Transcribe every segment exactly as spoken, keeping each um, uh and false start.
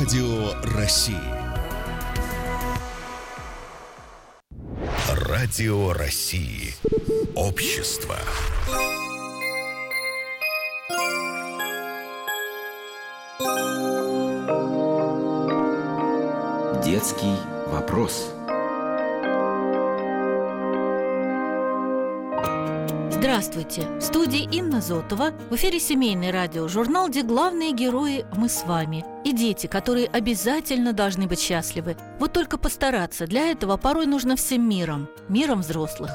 Радио России. Радио России. Общество. Детский вопрос. Здравствуйте! В студии Инна Зотова. В эфире семейный радиожурнал, где главные герои мы с вами. И дети, которые обязательно должны быть счастливы. Вот только постараться. Для этого порой нужно всем миром. Миром взрослых.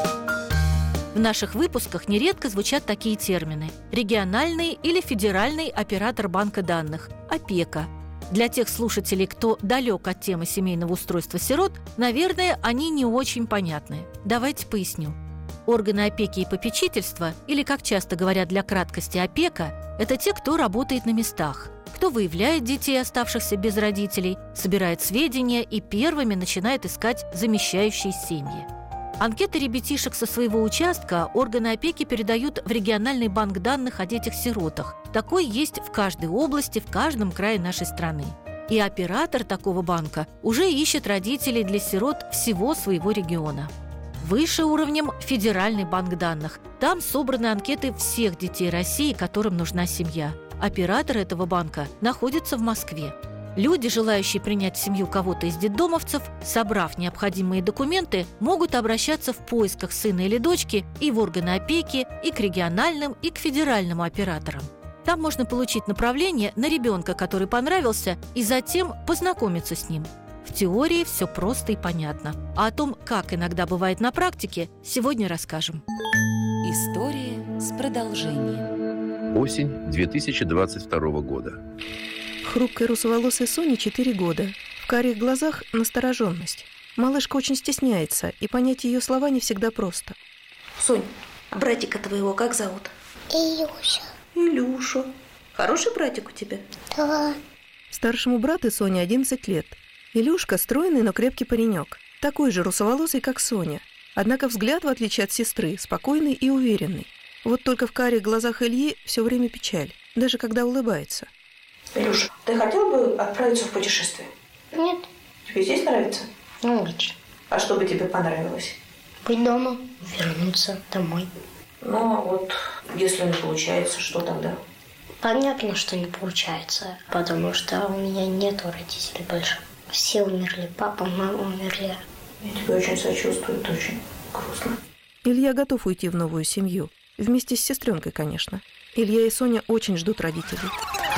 В наших выпусках нередко звучат такие термины: региональный или федеральный оператор банка данных, опека. Для тех слушателей, кто далек от темы семейного устройства сирот, наверное, они не очень понятны. Давайте поясню. Органы опеки и попечительства, или, как часто говорят для краткости, опека, это те, кто работает на местах, кто выявляет детей, оставшихся без родителей, собирает сведения и первыми начинает искать замещающие семьи. Анкеты ребятишек со своего участка органы опеки передают в региональный банк данных о детях-сиротах. Такой есть в каждой области, в каждом крае нашей страны. И оператор такого банка уже ищет родителей для сирот всего своего региона. Выше уровнем федеральный банк данных. Там собраны анкеты всех детей России, которым нужна семья. Оператор этого банка находится в Москве. Люди, желающие принять в семью кого-то из детдомовцев, собрав необходимые документы, могут обращаться в поисках сына или дочки и в органы опеки, и к региональным, и к федеральным операторам. Там можно получить направление на ребенка, который понравился, и затем познакомиться с ним. В теории все просто и понятно. А о том, как иногда бывает на практике, сегодня расскажем. История с продолжением. Осень две тысячи двадцать второго года. Хрупкой русоволосой Соне четыре года. В карих глазах настороженность. Малышка очень стесняется, и понять ее слова не всегда просто. Сонь, а братика твоего как зовут? Илюша. Илюша. Хороший братик у тебя? Да. Старшему брату Соне одиннадцать лет. Илюшка стройный, но крепкий паренек. Такой же русоволосый, как Соня. Однако взгляд, в отличие от сестры, спокойный и уверенный. Вот только в карих глазах Ильи все время печаль, даже когда улыбается. Илюша, ты хотел бы отправиться в путешествие? Нет. Тебе здесь нравится? Ну, очень. А что бы тебе понравилось? Быть дома, вернуться домой. Ну, а вот если не получается, что тогда? Понятно, что не получается, потому что у меня нету родителей больше. Все умерли, папа, мама умерли. Я тебе очень сочувствую, это очень грустно. Илья готов уйти в новую семью. Вместе с сестренкой, конечно. Илья и Соня очень ждут родителей.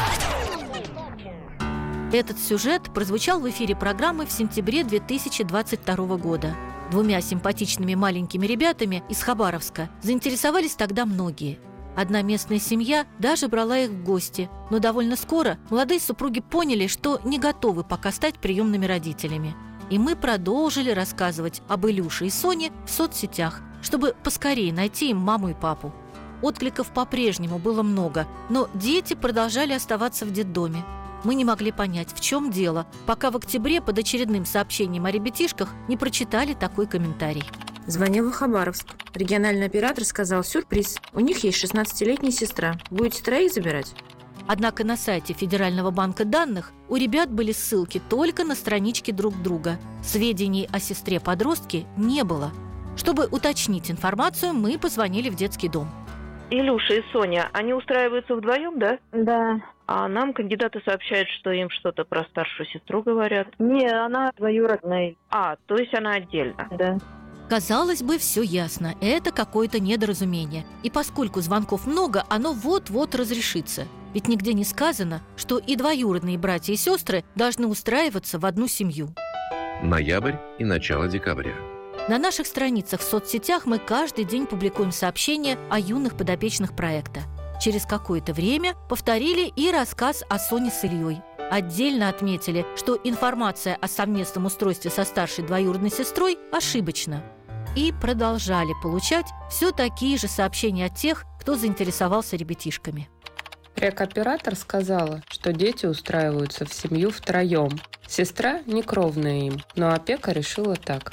Этот сюжет прозвучал в эфире программы в сентябре две тысячи двадцать второго года. Двумя симпатичными маленькими ребятами из Хабаровска заинтересовались тогда многие. Одна местная семья даже брала их в гости, но довольно скоро молодые супруги поняли, что не готовы пока стать приемными родителями. И мы продолжили рассказывать об Илюше и Соне в соцсетях, чтобы поскорее найти им маму и папу. Откликов по-прежнему было много, но дети продолжали оставаться в детдоме. Мы не могли понять, в чем дело, пока в октябре под очередным сообщением о ребятишках не прочитали такой комментарий. Звонила в Хабаровск. Региональный оператор сказал: сюрприз, у них есть шестнадцатилетняя сестра. Будете троих забирать? Однако на сайте Федерального банка данных у ребят были ссылки только на странички друг друга. Сведений о сестре-подростке не было. Чтобы уточнить информацию, мы позвонили в детский дом. Илюша и Соня, они устраиваются вдвоем, да? Да. А нам кандидаты сообщают, что им что-то про старшую сестру говорят. Не, она двоюродная. А, то есть она отдельно? Да. Казалось бы, все ясно. Это какое-то недоразумение. И поскольку звонков много, оно вот-вот разрешится. Ведь нигде не сказано, что и двоюродные братья и сестры должны устраиваться в одну семью. Ноябрь и начало декабря. На наших страницах в соцсетях мы каждый день публикуем сообщения о юных подопечных проекта. Через какое-то время повторили и рассказ о Соне с Ильей. Отдельно отметили, что информация о совместном устройстве со старшей двоюродной сестрой ошибочна. И продолжали получать все такие же сообщения от тех, кто заинтересовался ребятишками. Рекоператор сказала, что дети устраиваются в семью втроем. Сестра не кровная им, но опека решила так.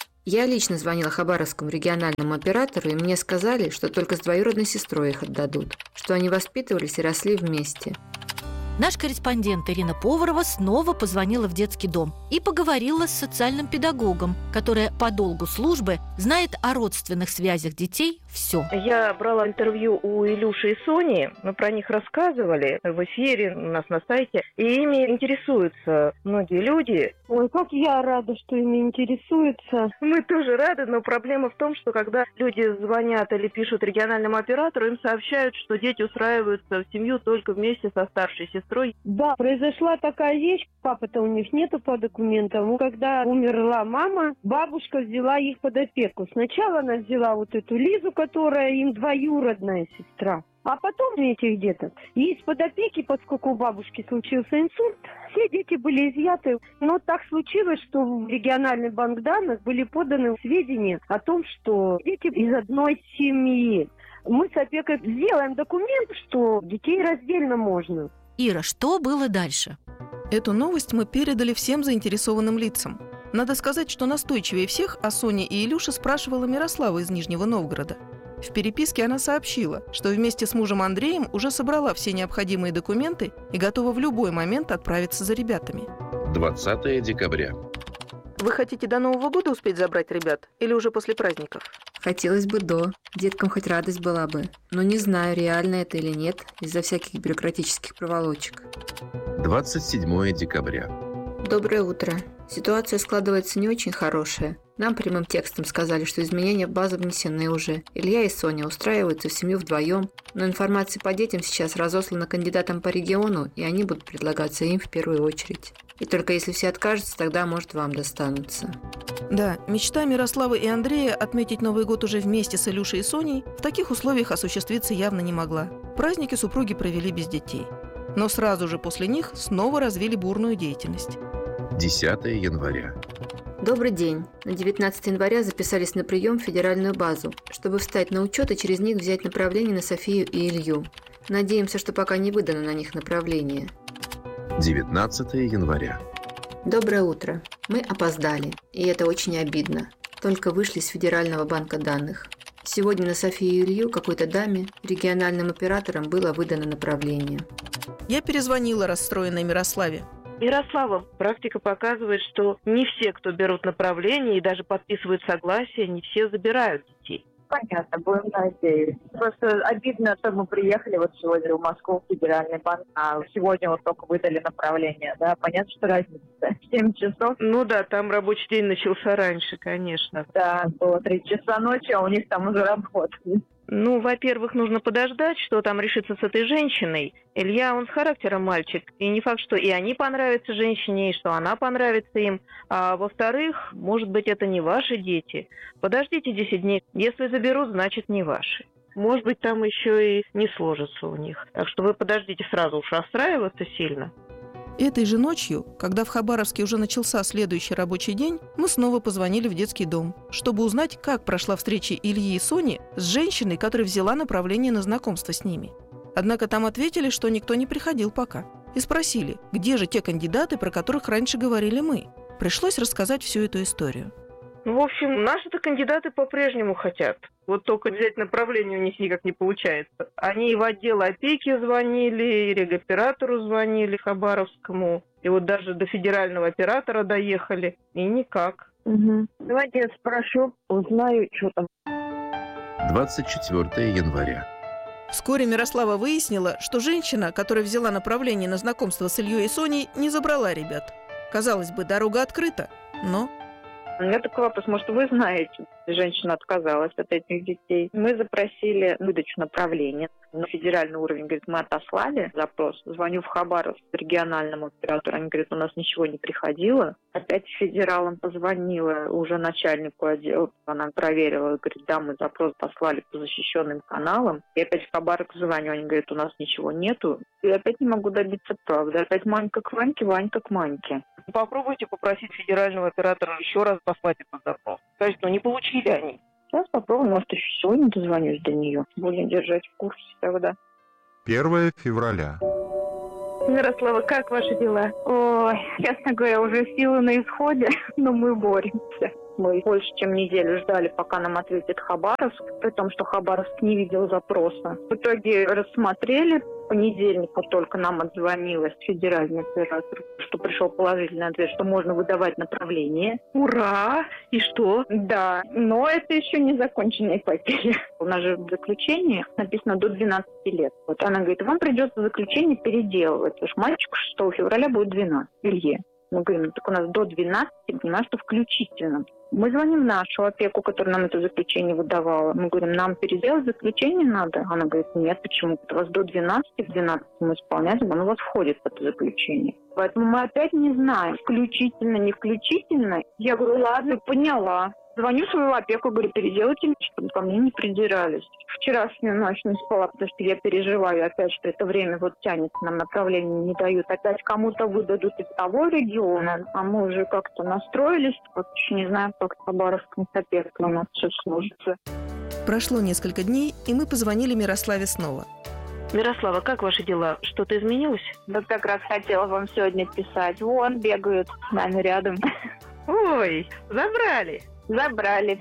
Я лично звонила хабаровскому региональному оператору, и мне сказали, что только с двоюродной сестрой их отдадут, что они воспитывались и росли вместе. Наш корреспондент Ирина Поварова снова позвонила в детский дом и поговорила с социальным педагогом, которая по долгу службы знает о родственных связях детей все. Я брала интервью у Илюши и Сони, мы про них рассказывали в эфире, у нас на сайте, и ими интересуются многие люди. Ой, как я рада, что ими интересуются. Мы тоже рады, но проблема в том, что когда люди звонят или пишут региональному оператору, им сообщают, что дети устраиваются в семью только вместе со старшей сестрой. Да, произошла такая вещь, папы-то у них нету по документам. Когда умерла мама, бабушка взяла их под опеку. Сначала она взяла вот эту Лизу, которая им двоюродная сестра. А потом этих деток. И из-под опеки, поскольку у бабушки случился инсульт, все дети были изъяты. Но так случилось, что в региональный банк данных были поданы сведения о том, что дети из одной семьи. Мы с опекой сделаем документ, что детей раздельно можно. Ира, что было дальше? Эту новость мы передали всем заинтересованным лицам. Надо сказать, что настойчивее всех о Соне и Илюше спрашивала Мирослава из Нижнего Новгорода. В переписке она сообщила, что вместе с мужем Андреем уже собрала все необходимые документы и готова в любой момент отправиться за ребятами. двадцатого декабря. Вы хотите до Нового года успеть забрать ребят или уже после праздников? Хотелось бы до. Деткам хоть радость была бы. Но не знаю, реально это или нет, из-за всяких бюрократических проволочек. двадцать седьмого декабря. Доброе утро. Ситуация складывается не очень хорошая. Нам прямым текстом сказали, что изменения в базу внесены уже. Илья и Соня устраиваются в семью вдвоем, но информация по детям сейчас разослана кандидатам по региону, и они будут предлагаться им в первую очередь. И только если все откажутся, тогда, может, вам достанутся. Да, мечта Мирославы и Андрея отметить Новый год уже вместе с Илюшей и Соней в таких условиях осуществиться явно не могла. Праздники супруги провели без детей. Но сразу же после них снова развили бурную деятельность. десятого января. Добрый день. На девятнадцатого января записались на прием в федеральную базу, чтобы встать на учет и через них взять направление на Софию и Илью. Надеемся, что пока не выдано на них направление. девятнадцатого января. Доброе утро. Мы опоздали, и это очень обидно. Только вышли с федерального банка данных. Сегодня на Софию и Илью какой-то даме, региональным операторам, было выдано направление. Я перезвонила расстроенной Мирославе. Ярослава, практика показывает, что не все, кто берут направление и даже подписывают согласие, не все забирают детей. Понятно, будем надеяться. Просто обидно, что мы приехали вот сегодня в Москву, в федеральный банк, а сегодня вот только выдали направление, да? Понятно, что разница. семь часов. Ну да, там рабочий день начался раньше, конечно. Да, было три часа ночи, а у них там уже работали. Ну, во-первых, нужно подождать, что там решится с этой женщиной. Илья, он с характером мальчик. И не факт, что и они понравятся женщине, и что она понравится им. А во-вторых, может быть, это не ваши дети. Подождите десять дней. Если заберут, значит, не ваши. Может быть, там еще и не сложится у них. Так что вы подождите сразу уж расстраиваться сильно. Этой же ночью, когда в Хабаровске уже начался следующий рабочий день, мы снова позвонили в детский дом, чтобы узнать, как прошла встреча Ильи и Сони с женщиной, которая взяла направление на знакомство с ними. Однако там ответили, что никто не приходил пока. И спросили, где же те кандидаты, про которых раньше говорили мы. Пришлось рассказать всю эту историю. Ну, в общем, наши-то кандидаты по-прежнему хотят. Вот только взять направление у них никак не получается. Они и в отдел опеки звонили, и регоператору звонили, Хабаровскому. И вот даже до федерального оператора доехали. И никак. Угу. Давайте я спрошу, узнаю, что там. двадцать четвёртого января. Вскоре Мирослава выяснила, что женщина, которая взяла направление на знакомство с Ильей и Соней, не забрала ребят. Казалось бы, дорога открыта, но... У меня такой вопрос. Может, вы знаете, женщина отказалась от этих детей. Мы запросили выдачу направления. На федеральный уровень, говорит, мы отослали запрос. Звоню в Хабаровск региональному оператору. Они говорят, у нас ничего не приходило. Опять федералам позвонила уже начальнику отдела. Она проверила, говорит, да, мы запрос послали по защищенным каналам. И опять в Хабаровск звоню. Они говорят, у нас ничего нету. И опять не могу добиться правды. Опять Манька к Ваньке, Ванька к Маньке. Попробуйте попросить федерального оператора еще раз послать этот запрос. Скажите, ну не получили они. Сейчас попробуем, может, еще сегодня дозвонюсь до нее. Будем держать в курсе тогда. первого февраля. Мирослава, как ваши дела? Ой, честно говоря, уже силы на исходе, но мы боремся. Мы больше чем неделю ждали, пока нам ответит Хабаровск, при том, что Хабаровск не видел запроса. В итоге рассмотрели, в понедельник вот только нам отзвонилась федеральный оператор, что пришел положительный ответ, что можно выдавать направление. Ура! И что? Да, но это еще не законченная эпопея. У нас же в заключении написано до двенадцати лет. Вот она говорит, вам придется заключение переделывать, потому что мальчику шестого февраля будет двенадцать, Илье. Мы говорим, так у нас до двенадцати, понимаешь, что включительно. Мы звоним в нашу опеку, которая нам это заключение выдавала. Мы говорим, нам переделать заключение надо. Она говорит, нет, почему? У вас до двенадцати, в двенадцать мы исполняем, оно у вас входит в это заключение. Поэтому мы опять не знаем, включительно, не включительно. Я говорю, ладно, поняла. Звоню в свою опеку, говорю, переделайте, чтобы ко мне не придирались. Вчерашнюю ночь не спала, потому что я переживаю опять, что это время вот тянется, нам направление не дают. Опять кому-то выдадут из того региона, а мы уже как-то настроились. Вот еще не знаю, как с Хабаровском с опекой у нас все сложится. Прошло несколько дней, и мы позвонили Мирославе снова. Мирослава, как ваши дела? Что-то изменилось? Да как раз хотела вам сегодня писать. Вон, бегают с нами рядом. Ой, забрали. Забрали.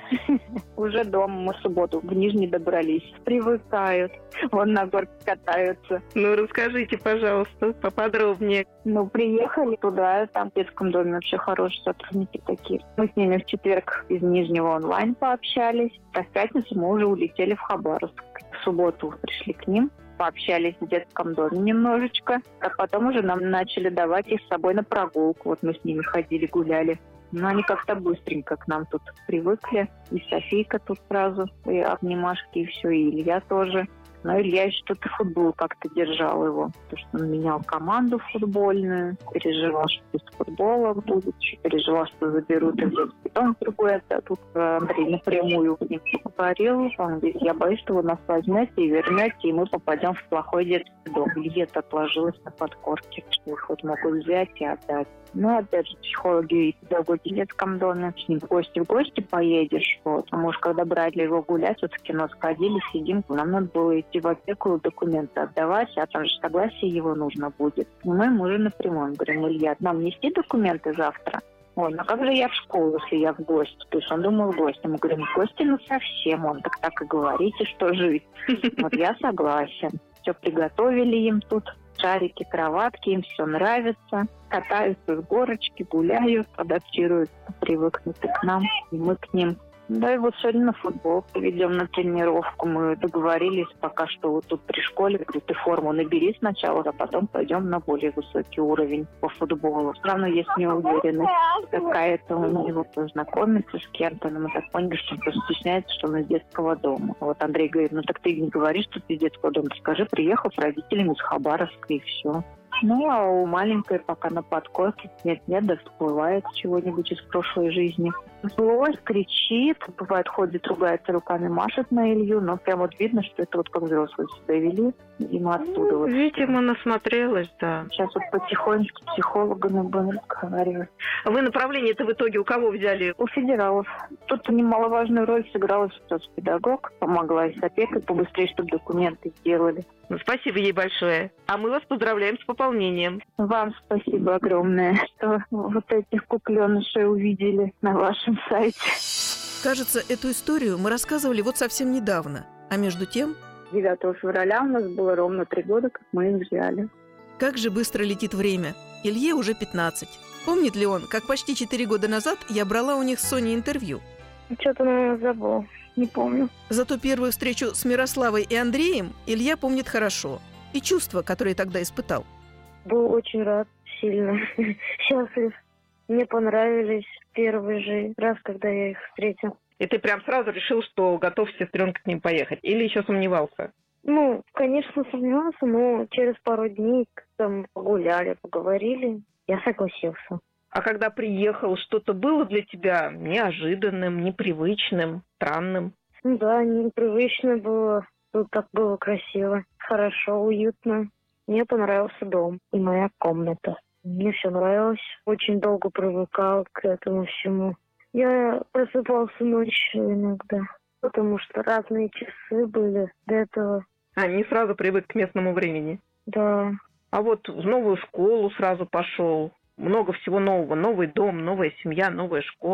Уже дома мы в субботу в Нижний добрались. Привыкают. Вон на горке катаются. Ну, расскажите, пожалуйста, поподробнее. Ну, приехали туда, там в детском доме вообще хорошие сотрудники такие. Мы с ними в четверг из Нижнего онлайн пообщались. А в пятницу мы уже улетели в Хабаровск. В субботу пришли к ним. Пообщались в детском доме немножечко. А потом уже нам начали давать их с собой на прогулку. Вот мы с ними ходили, гуляли. Но они как-то быстренько к нам тут привыкли. И Софийка тут сразу, и обнимашки, и все, и Илья тоже. Но Илья еще что-то футбол как-то держал его. Потому что он менял команду футбольную, переживал, что без футбола будет, еще переживал, что заберут и в детский дом другой. А тут Андрей напрямую с ним поговорил. Он говорит, я боюсь, что вы нас возьмете и вернете, и мы попадем в плохой детский дом. Илья-то отложилось на подкорке, что их вот могут взять и отдать. Ну, опять же, психологи и педагоги в детском доме. С ним в гости в гости поедешь. Вот. А может, когда брали его гулять, вот в кино сходили, сидим, нам надо было идти в опеку, документы отдавать, а там же согласие его нужно будет. И мы ему уже напрямую говорим, Илья, нам нести документы завтра? Ой, ну как же я в школу, если я в гости? То есть он думал в гости. Мы говорим, в гости ну совсем. Он так так и говорите, что жить. Вот я согласен. Все приготовили им тут. Шарики, кроватки, им все нравится. Катаются с горочки, гуляют, адаптируются, привыкнуты к нам, и мы к ним. Да, и вот сегодня на футбол поведем на тренировку. Мы договорились пока что вот тут при школе. Говорю, ты форму набери сначала, а потом пойдем на более высокий уровень по футболу. Все равно есть неуверенность какая-то у него познакомиться с кем-то. Но мы так поняли, что он просто стесняется, что он из детского дома. Вот Андрей говорит, ну так ты не говори, что ты из детского дома. Скажи, приехал с родителями из Хабаровска, и все. Ну, а у маленькой пока на подкорке нет-нет, да всплывает чего-нибудь из прошлой жизни. Злость, кричит, бывает ходит, ругается руками, машет на Илью, но прям вот видно, что это вот как взрослые себя вели, и мы оттуда. Ну, вот. Видимо, насмотрелась, да. Сейчас вот потихонечку с психологами будем разговаривать. А вы направление-то в итоге у кого взяли? У федералов. Тут немаловажную роль сыграла соцпедагог, помогла и с опекой побыстрее, чтобы документы сделали. Ну, спасибо ей большое. А мы вас поздравляем с пополнением. Вам спасибо огромное, что вот этих кукленышей увидели на вашем сайте. Кажется, эту историю мы рассказывали вот совсем недавно. А между тем... девятого февраля у нас было ровно три года, как мы их взяли. Как же быстро летит время. Илье уже пятнадцать. Помнит ли он, как почти четыре года назад я брала у них с Соней интервью? Что-то, наверное, забыл. Не помню. Зато первую встречу с Мирославой и Андреем Илья помнит хорошо. И чувства, которые тогда испытал. Был очень рад, сильно счастлив. Мне понравились первый же раз, когда я их встретил. И ты прям сразу решил, что готов с сестренкой к ним поехать? Или еще сомневался? Ну, конечно, сомневался, но через пару дней, когда мы погуляли, поговорили, я согласился. А когда приехал, что-то было для тебя неожиданным, непривычным, странным? Ну да, непривычно было. Тут так было красиво, хорошо, уютно. Мне понравился дом и моя комната. Мне все нравилось. Очень долго привыкал к этому всему. Я просыпался ночью иногда, потому что разные часы были до этого. А, не сразу привык к местному времени? Да. А вот в новую школу сразу пошел. Много всего нового. Новый дом, новая семья, новая школа.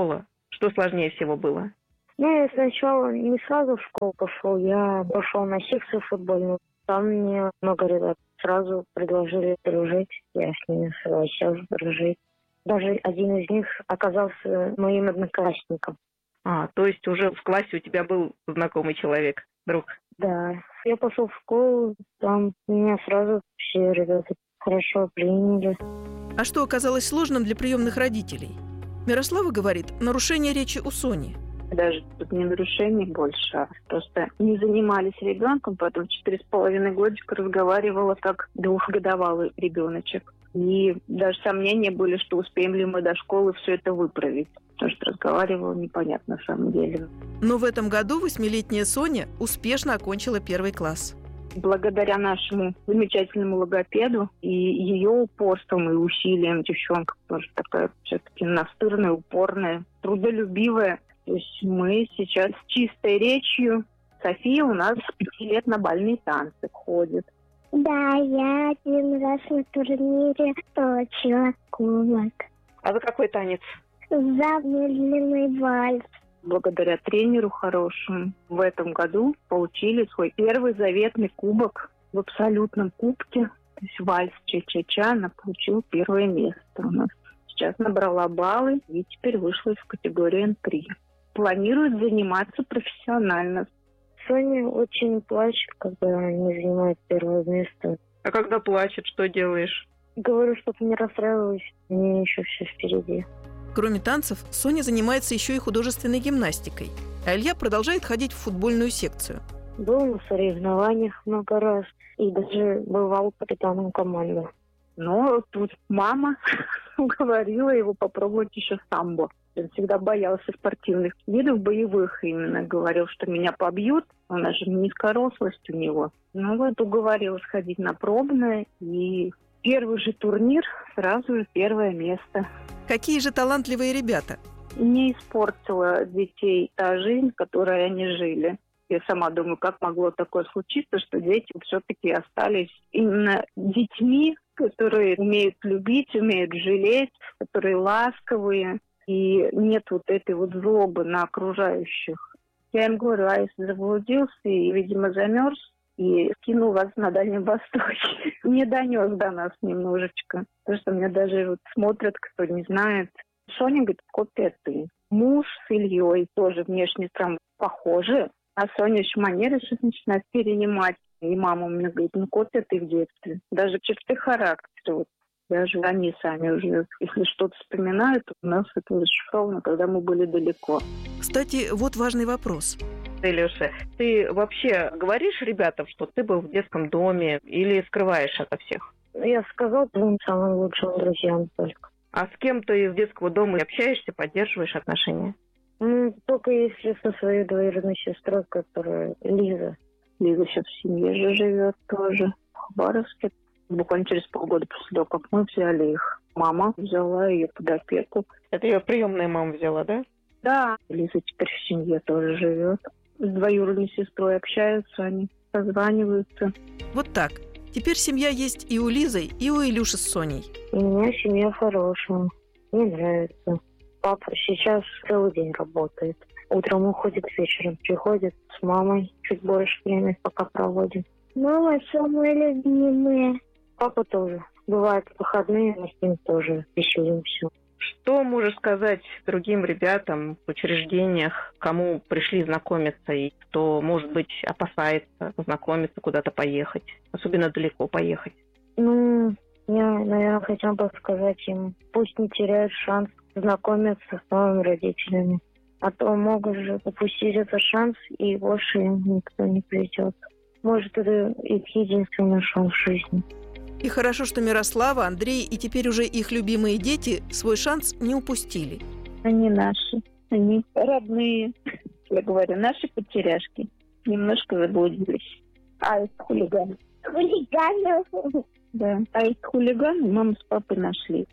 Что сложнее всего было? Ну, я сначала не сразу в школу пошел, я пошел на секцию футбольную. Там мне много ребят сразу предложили дружить, я с ними согласился дружить. Даже один из них оказался моим одноклассником. А, то есть уже в классе у тебя был знакомый человек, друг? Да. Я пошел в школу, там меня сразу все ребята хорошо приняли. А что оказалось сложным для приемных родителей? Мирослава говорит, нарушение речи у Сони. Даже тут не нарушений больше, а просто не занимались ребенком, поэтому в четыре с половиной годика разговаривала как двухгодовалый ребеночек. И даже сомнения были, что успеем ли мы до школы все это выправить. Потому что разговаривала непонятно на самом деле. Но в этом году восьмилетняя Соня успешно окончила первый класс. Благодаря нашему замечательному логопеду и ее упорством и усилиям девчонка тоже такая все-таки настырная, упорная, трудолюбивая. То есть мы сейчас с чистой речью. София у нас с пяти лет на бальные танцы ходит. Да, я один раз на турнире получила кубок. А за какой танец? За медленный вальс. Благодаря тренеру хорошему в этом году получили свой первый заветный кубок в абсолютном кубке. То есть вальс Ча-Ча-Ча, она получила первое место у нас. Сейчас набрала баллы и теперь вышла в категории эн три. Планирует заниматься профессионально. Соня очень плачет, когда не занимает первое место. А когда плачет, что делаешь? Говорю, чтобы не расстраивалась, мне еще все впереди. Кроме танцев, Соня занимается еще и художественной гимнастикой. А Илья продолжает ходить в футбольную секцию. Был на соревнованиях много раз и даже бывал капитаном команды. Но тут мама уговорила его попробовать еще самбо. Он всегда боялся спортивных видов, боевых именно. Говорил, что меня побьют. У нас же низкорослость у него. Ну вот уговорила сходить на пробное. И первый же турнир, сразу же первое место. Какие же талантливые ребята. Не испортила детей та жизнь, в которой они жили. Я сама думаю, как могло такое случиться, что дети все-таки остались именно детьми, которые умеют любить, умеют жалеть, которые ласковые. И нет вот этой вот злобы на окружающих. Я им говорю, а если заблудился и, видимо, замерз, и скинул вас на Дальнем Востоке. Не донес до нас немножечко. Потому что меня даже вот смотрят, кто не знает. Соня говорит, копия ты. Муж с Ильей тоже внешне прям похожи. А Соня еще манеры сейчас начинает перенимать. И мама у меня говорит, ну копия ты в детстве. Даже черты характера. Вот. Даже они сами уже, если что-то вспоминают, у нас это зашифровано, когда мы были далеко. Кстати, вот важный вопрос. Илюша, ты вообще говоришь ребятам, что ты был в детском доме или скрываешь это всех? Я сказал двум самым лучшим друзьям только. А с кем ты из детского дома общаешься, поддерживаешь отношения? Ну, только если со своей двоюродной сестрой, которая Лиза. Лиза сейчас в семье же живет тоже, в Хабаровске. Буквально через полгода после того, как мы взяли их, мама взяла ее под опеку. Это ее приемная мама взяла, да? Да. Лиза теперь в семье тоже живет. С двоюродной сестрой общаются, они созваниваются. Вот так. Теперь семья есть и у Лизы, и у Илюши с Соней. У меня семья хорошая. Мне нравится. Папа сейчас целый день работает. Утром уходит, вечером приходит с мамой. Чуть больше времени пока проводим. Мама самая любимая. Папа тоже. Бывает выходные, мы с ним тоже веселимся. Что можешь сказать другим ребятам в учреждениях, кому пришли знакомиться и кто, может быть, опасается знакомиться, куда-то поехать, особенно далеко поехать? Ну, я, наверное, хотела бы сказать им, пусть не теряют шанс знакомиться с новыми родителями. А то могут же упустить этот шанс, и больше им никто не придет. Может, это их единственный шанс в жизни. И хорошо, что Мирослава, Андрей и теперь уже их любимые дети свой шанс не упустили. Они наши, они родные. Я говорю, наши потеряшки немножко заблудились. А это хулиганы. Хулиганы? Да. А эти хулиганы мама с папой нашли.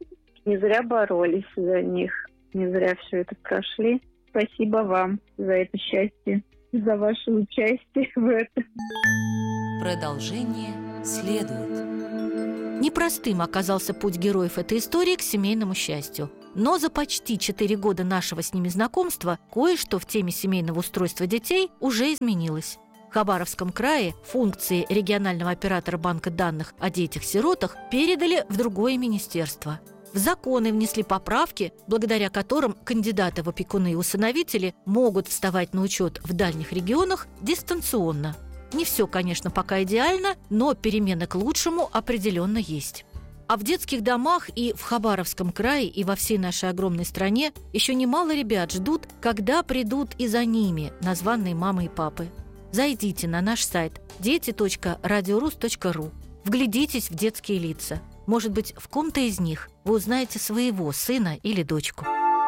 Не зря боролись за них. Не зря все это прошли. Спасибо вам за это счастье, за ваше участие в этом. Продолжение следует. Непростым оказался путь героев этой истории к семейному счастью. Но за почти четыре года нашего с ними знакомства кое-что в теме семейного устройства детей уже изменилось. В Хабаровском крае функции регионального оператора банка данных о детях-сиротах передали в другое министерство. В законы внесли поправки, благодаря которым кандидаты в опекуны и усыновители могут вставать на учет в дальних регионах дистанционно. Не все, конечно, пока идеально, но перемены к лучшему определенно есть. А в детских домах и в Хабаровском крае, и во всей нашей огромной стране еще немало ребят ждут, когда придут и за ними названные мамы и папы. Зайдите на наш сайт дети точка радиорус точка ру, вглядитесь в детские лица. Может быть, в ком-то из них вы узнаете своего сына или дочку.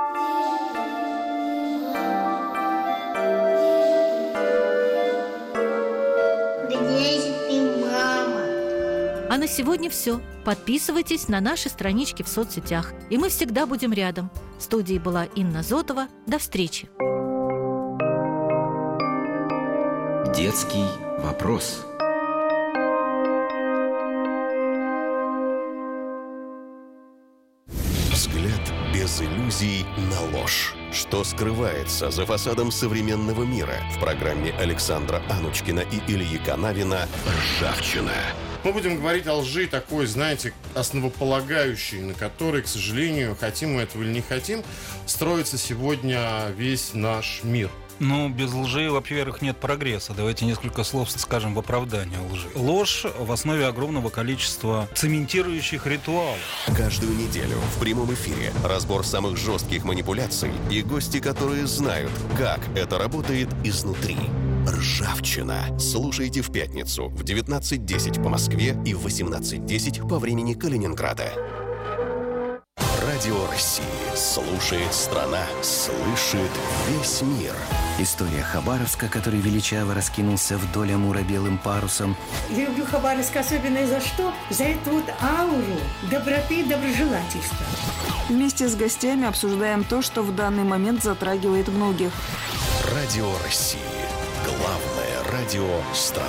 Где же ты, мама? А на сегодня все. Подписывайтесь на наши странички в соцсетях, и мы всегда будем рядом. В студии была Инна Зотова. До встречи. Детский вопрос. Взгляд без иллюзий на ложь. Что скрывается за фасадом современного мира? В программе Александра Анучкина и Ильи Канавина «Ржавчина». Мы будем говорить о лжи такой, знаете, основополагающей, на которой, к сожалению, хотим мы этого или не хотим, строится сегодня весь наш мир. Ну, без лжи, во-первых, нет прогресса. Давайте несколько слов скажем в оправдании лжи. Ложь в основе огромного количества цементирующих ритуалов. Каждую неделю в прямом эфире разбор самых жестких манипуляций и гости, которые знают, как это работает изнутри. «Ржавчина». Слушайте в пятницу в девятнадцать десять по Москве и в восемнадцать десять по времени Калининграда. Радио России. Слушает страна, слышит весь мир. История Хабаровска, который величаво раскинулся вдоль Амура белым парусом. Я люблю Хабаровск особенно за что? За эту вот ауру доброты и доброжелательства. Вместе с гостями обсуждаем то, что в данный момент затрагивает многих. Радио России. Главное радио страны.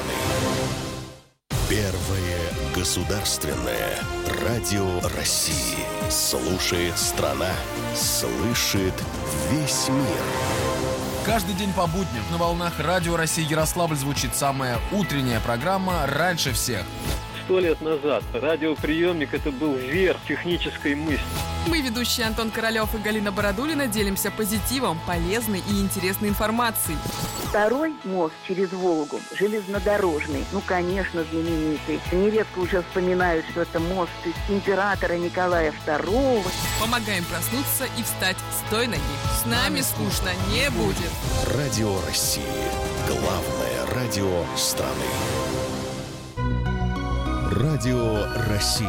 Первое государственное радио России. Слушает страна, слышит весь мир. Каждый день по будням на волнах Радио России Ярославль звучит самая утренняя программа «Раньше всех». Сто лет назад радиоприемник – это был верх технической мысли. Мы, ведущие Антон Королёв и Галина Бородулина, делимся позитивом, полезной и интересной информацией. Второй мост через Волгу, железнодорожный, ну, конечно, знаменитый. Нередко уже вспоминают, что это мост императора Николая Второго. Помогаем проснуться и встать с той ноги. С нами скучно не будет. Радио России. Главное радио страны. Радио России.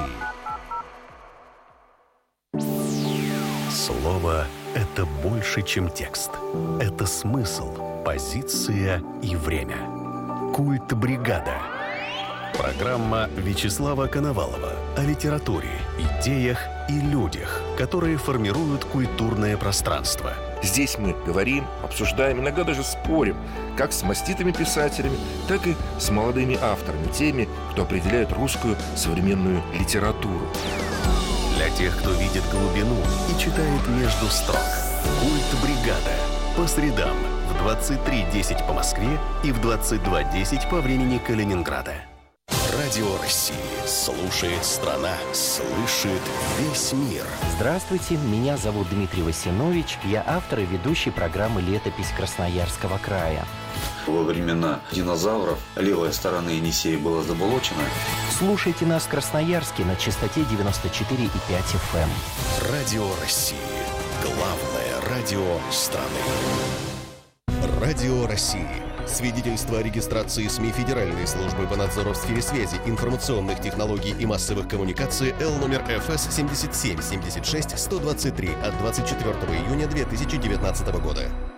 Слово – это больше, чем текст. Это смысл, позиция и время. Культ бригада. Программа Вячеслава Коновалова о литературе, идеях и людях, которые формируют культурное пространство. Здесь мы говорим, обсуждаем, иногда даже спорим, как с маститыми писателями, так и с молодыми авторами, теми, кто определяет русскую современную литературу. Для тех, кто видит глубину и читает между строк. Культ бригада. По средам в двадцать три десять по Москве и в двадцать два десять по времени Калининграда. Радио России. Слушает страна, слышит весь мир. Здравствуйте, меня зовут Дмитрий Васинович. Я автор и ведущий программы «Летопись Красноярского края». Во времена динозавров левая сторона Енисея была заболочена. Слушайте нас в Красноярске на частоте девяносто четыре и пять эф эм. Радио России. Главное радио страны. Радио России. Свидетельство о регистрации СМИ Федеральной службы по надзору в сфере связи, информационных технологий и массовых коммуникаций Л номер эф эс семьдесят семь семьдесят шесть сто двадцать три от двадцать четвёртого июня две тысячи девятнадцатого года.